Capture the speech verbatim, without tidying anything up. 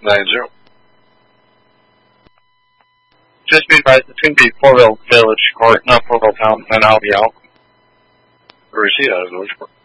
nine zero. Just be advised, it's going to be Portville Village Court, not Portville Town, and I'll be out. Where is he out of Village Court?